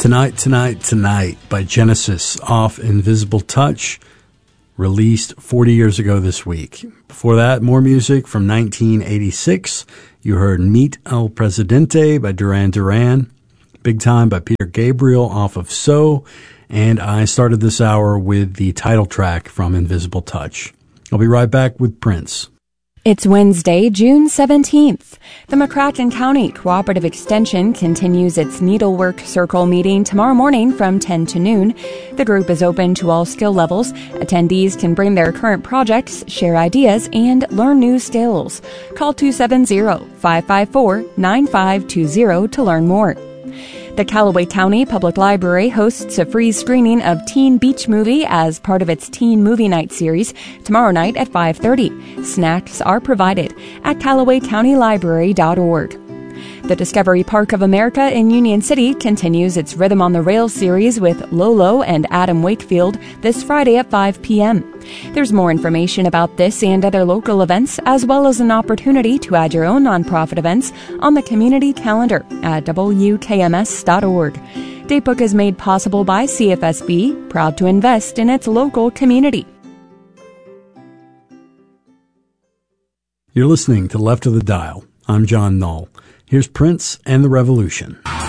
Tonight by Genesis off Invisible Touch, released 40 years ago this week. Before that, more music from 1986. You heard Meet El Presidente by Duran Duran, Big Time by Peter Gabriel off of So, and I started this hour with the title track from Invisible Touch. I'll be right back with Prince. It's Wednesday, June 17th. The McCracken County Cooperative Extension continues its Needlework Circle meeting tomorrow morning from 10 to noon. The group is open to all skill levels. Attendees can bring their current projects, share ideas, and learn new skills. Call 270-554-9520 to learn more. The Callaway County Public Library hosts a free screening of Teen Beach Movie as part of its Teen Movie Night series tomorrow night at 5:30. Snacks are provided at CallawayCountyLibrary.org. The Discovery Park of America in Union City continues its Rhythm on the Rails series with Lolo and Adam Wakefield this Friday at 5 p.m. There's more information about this and other local events, as well as an opportunity to add your own nonprofit events on the community calendar at WKMS.org. Datebook is made possible by CFSB, proud to invest in its local community. You're listening to Left of the Dial. I'm John Knoll. Here's Prince and the Revolution.